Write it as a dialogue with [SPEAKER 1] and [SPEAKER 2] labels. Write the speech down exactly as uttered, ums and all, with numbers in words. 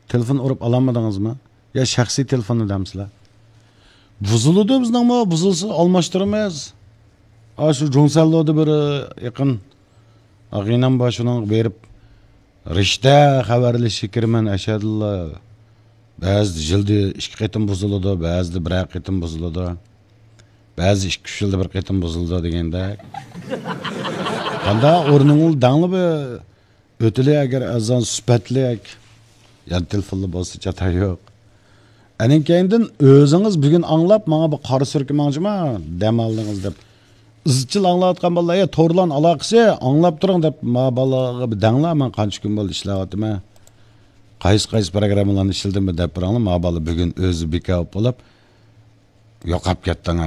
[SPEAKER 1] telefon urib alamadingizmi? Ya shaxsiy telefonni damsizlar? Buzildi bizningmi, buzilsa almashtiramiz. A shu Jonsalloda bir yaqin ag'inam boshining berib rishta xabarlashi kirman ashadilla. Ba'zi jildi ikki qitim buzildi, ba'zi bir qitim buzildi. Ba'zi ikki yilda bir qitim buzildi deganda. Qanda o'rningiz danglib o'tili agar azon sifatlik yan telefonli bo'lsa chata yo'q. Aning keyindan o'zingiz bugun anglab menga bir qora surkimangizmi dam oldingiz deb izchil anglayotgan bolalar ya to'rlan aloqasi anglab turing deb ma bolaga bir danglar men qancha kun bo'ldi ishlayapman. Qaysi qaysi programmalarni ishladimmi deb biranglar ma bola bugun o'zi bekab bo'lib yo'qab ketdi.